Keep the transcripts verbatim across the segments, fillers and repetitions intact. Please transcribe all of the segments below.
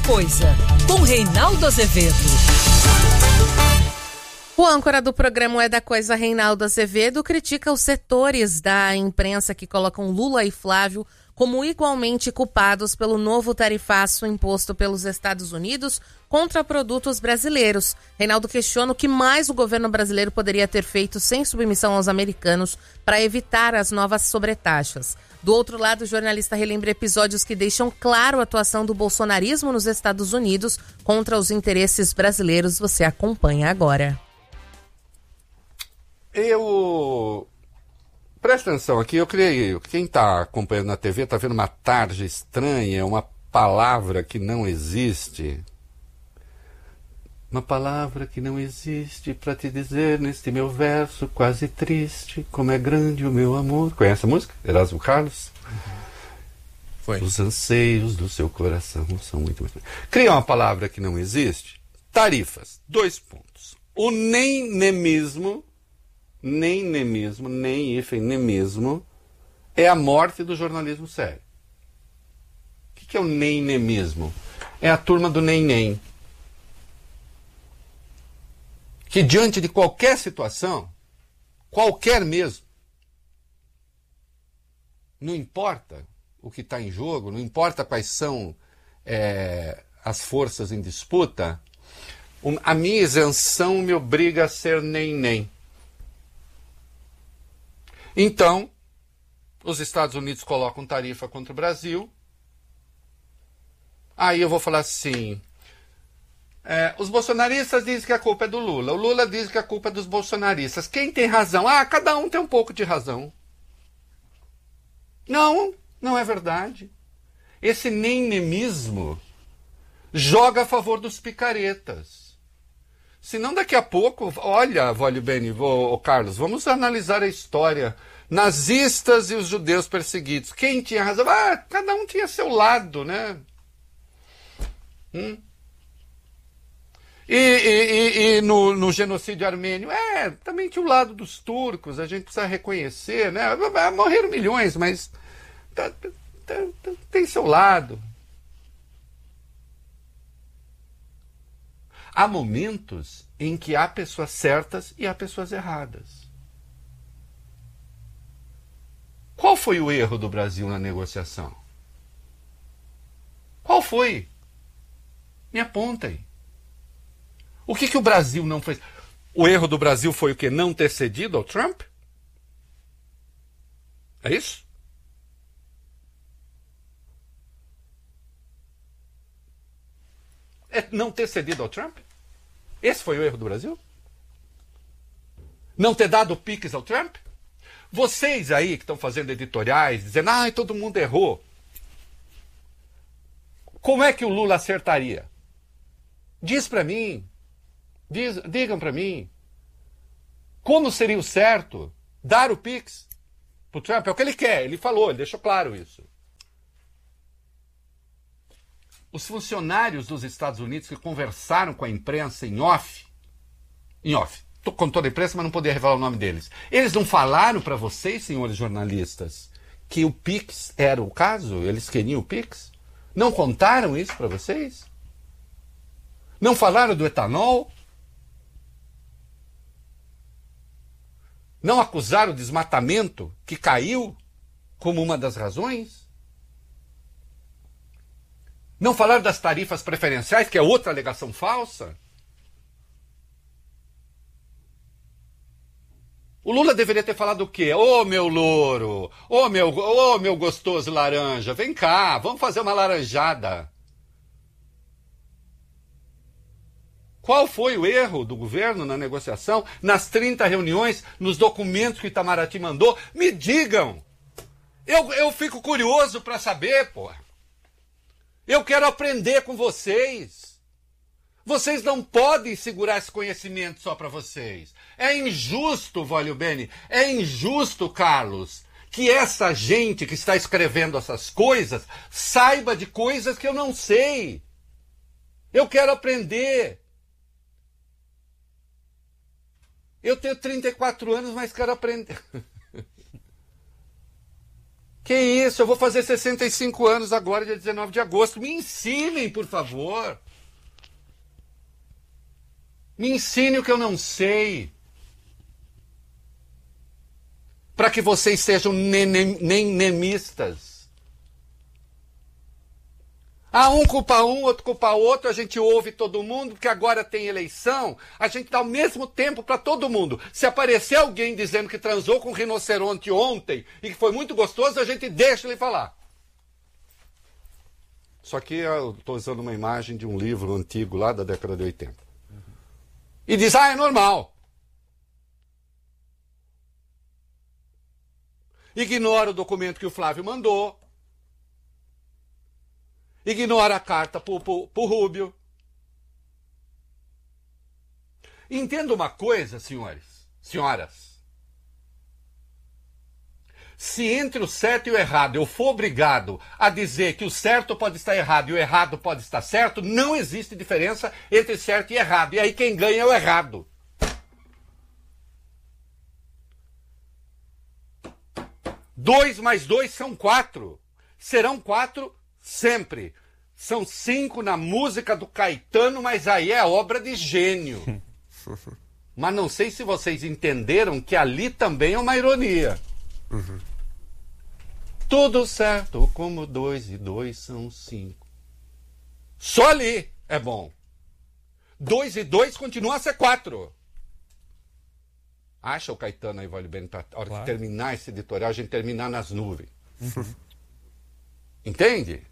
Coisa, com Reinaldo Azevedo. O âncora do programa É da Coisa, Reinaldo Azevedo, critica os setores da imprensa que colocam Lula e Flávio como igualmente culpados pelo novo tarifaço imposto pelos Estados Unidos contra produtos brasileiros. Reinaldo questiona o que mais o governo brasileiro poderia ter feito sem submissão aos americanos para evitar as novas sobretaxas. Do outro lado, o jornalista relembra episódios que deixam claro a atuação do bolsonarismo nos Estados Unidos contra os interesses brasileiros. Você acompanha agora. Eu... Presta atenção aqui, eu criei... Quem está acompanhando na T V está vendo uma tarja estranha, uma palavra que não existe. Uma palavra que não existe para te dizer neste meu verso quase triste, como é grande o meu amor. Conhece a música? Erasmo Carlos? Foi. Os anseios do seu coração são muito... muito... Cria uma palavra que não existe. Tarifas. Dois pontos. O nem-nemismo... Nem nemismo, nem hífen, nemismo, é a morte do jornalismo sério. O que, que é o nem nemismo? É a turma do nem-nem. Que diante de qualquer situação, qualquer mesmo, não importa o que está em jogo, não importa quais são é, as forças em disputa, a minha isenção me obriga a ser nem-nem. Então, os Estados Unidos colocam tarifa contra o Brasil. Aí eu vou falar assim, é, os bolsonaristas dizem que a culpa é do Lula, o Lula diz que a culpa é dos bolsonaristas. Quem tem razão? Ah, cada um tem um pouco de razão. Não, não é verdade. Esse nem-nemismo joga a favor dos picaretas. Senão daqui a pouco, olha, Vólio Beni, ô Carlos, vamos analisar a história. Nazistas e os judeus perseguidos. Quem tinha razão? Ah, cada um tinha seu lado, né? Hum? E, e, e, e no, no genocídio armênio, é, também tinha o lado dos turcos, a gente precisa reconhecer, né? Morreram milhões, mas tá, tá, tá, tem seu lado. Há momentos em que há pessoas certas e há pessoas erradas. Qual foi o erro do Brasil na negociação? Qual foi? Me apontem. O que, que o Brasil não fez? O erro do Brasil foi o quê? Não ter cedido ao Trump? É isso? É não ter cedido ao Trump? Esse foi o erro do Brasil? Não ter dado piques ao Trump? Vocês aí que estão fazendo editoriais, dizendo, ah, todo mundo errou. Como é que o Lula acertaria? Diz para mim. Diz, digam para mim. Como seria o certo dar o pix pro Trump? É o que ele quer, ele falou, ele deixou claro isso. Os funcionários dos Estados Unidos que conversaram com a imprensa em off, em off, com toda a imprensa, mas não podia revelar o nome deles. Eles não falaram para vocês, senhores jornalistas, que o Pix era o caso? Eles queriam o Pix? Não contaram isso para vocês? Não falaram do etanol? Não acusaram o desmatamento que caiu como uma das razões? Não falaram das tarifas preferenciais, que é outra alegação falsa? O Lula deveria ter falado o quê? Ô, oh, meu louro! Ô, oh, meu, oh, meu gostoso laranja! Vem cá, vamos fazer uma laranjada. Qual foi o erro do governo na negociação, nas trinta reuniões, nos documentos que o Itamaraty mandou? Me digam! Eu, eu fico curioso para saber, pô. Eu quero aprender com vocês. Vocês não podem segurar esse conhecimento só para vocês. É injusto, Vólio Beni, é injusto, Carlos, que essa gente que está escrevendo essas coisas saiba de coisas que eu não sei. Eu quero aprender. Eu tenho trinta e quatro anos, mas quero aprender. Que isso, eu vou fazer sessenta e cinco anos agora, dia dezenove de agosto. Me ensinem, por favor. Me ensine o que eu não sei. Para que vocês sejam nenemistas. Ah, um culpa um, outro culpa outro, a gente ouve todo mundo, porque agora tem eleição, a gente dá o mesmo tempo para todo mundo. Se aparecer alguém dizendo que transou com um rinoceronte ontem e que foi muito gostoso, a gente deixa ele falar. Só que eu estou usando uma imagem de um livro antigo lá da década de oitenta. E diz, ah, é normal. Ignora o documento que o Flávio mandou. Ignora a carta para o Rubio. Entenda uma coisa, senhores, senhoras. Se entre o certo e o errado eu for obrigado a dizer que o certo pode estar errado e o errado pode estar certo, não existe diferença entre certo e errado. E aí quem ganha é o errado. Dois mais dois são quatro. Serão quatro sempre. São cinco na música do Caetano, mas aí é obra de gênio. Mas não sei se vocês entenderam que ali também é uma ironia. Uhum. Tudo certo, como dois e dois são cinco. Só ali é bom. Dois e dois continua a ser quatro. Acha o Caetano aí, vale bem, para a hora claro. de terminar esse editorial, a gente terminar nas nuvens. Uhum. Entende?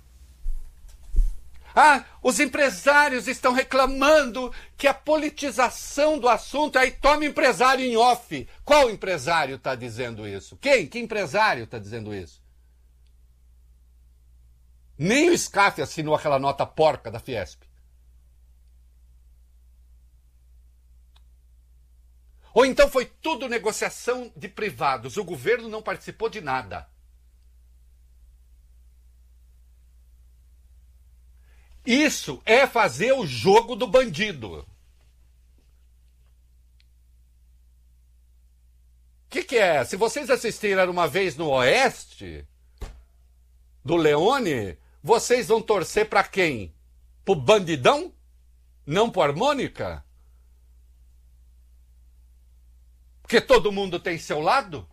Ah, os empresários estão reclamando que a politização do assunto, aí toma empresário em off. Qual empresário está dizendo isso? Quem? Que empresário está dizendo isso? Nem o SCAF assinou aquela nota porca da Fiesp. Ou então foi tudo negociação de privados, o governo não participou de nada. Isso é fazer o jogo do bandido. O que, que é? Se vocês assistiram uma vez no Oeste, do Leone, vocês vão torcer para quem? Pro bandidão? Não pro harmônica? Porque todo mundo tem seu lado?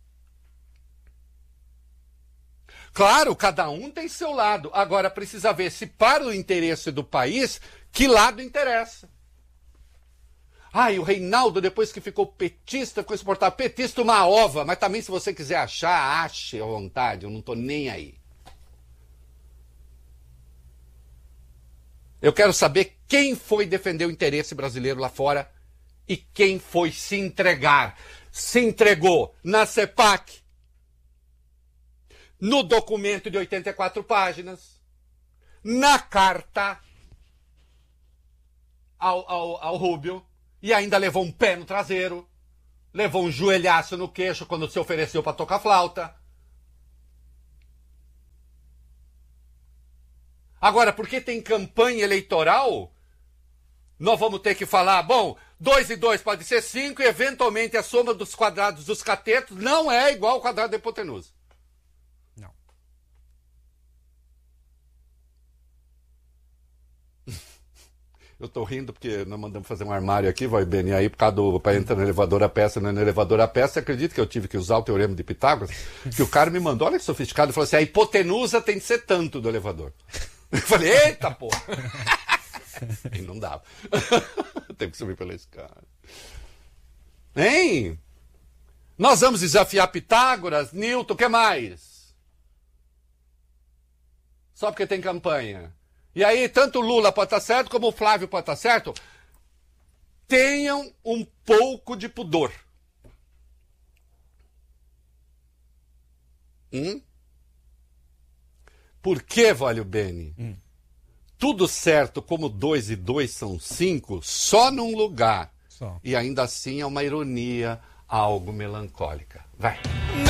Claro, cada um tem seu lado. Agora precisa ver se para o interesse do país, que lado interessa. Ah, e o Reinaldo, depois que ficou petista, ficou exportado petista, uma ova. Mas também, se você quiser achar, ache à vontade. Eu não estou nem aí. Eu quero saber quem foi defender o interesse brasileiro lá fora e quem foi se entregar. Se entregou na CEPAC, no documento de oitenta e quatro páginas, na carta ao, ao, ao Rubio, e ainda levou um pé no traseiro, levou um joelhaço no queixo quando se ofereceu para tocar flauta. Agora, porque tem campanha eleitoral, nós vamos ter que falar, bom, dois e dois pode ser cinco, e eventualmente a soma dos quadrados dos catetos não é igual ao quadrado da hipotenusa. Não. Eu tô rindo porque nós mandamos fazer um armário aqui, vai bem, e aí por causa do, para entrar no elevador a peça, no elevador a peça, acredito que eu tive que usar o teorema de Pitágoras, que o cara me mandou, olha que sofisticado, falou assim, a hipotenusa tem que ser tanto do elevador. Eu falei, eita porra! E não dava. Teve que subir pela escada. Hein? Nós vamos desafiar Pitágoras, Newton, o que mais? Só porque tem campanha. E aí, tanto o Lula pode estar certo, como o Flávio pode estar certo. Tenham um pouco de pudor. Hum? Por que, Vale o Bene? Hum. Tudo certo, como dois e dois são cinco, só num lugar. Só. E ainda assim é uma ironia, algo melancólica. Vai.